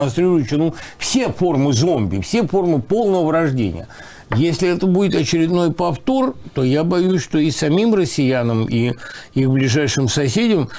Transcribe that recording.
демонстрирующий все формы зомби, все формы полного вырождения. Если это будет очередной повтор, то я боюсь, что и самим россиянам, и их ближайшим соседям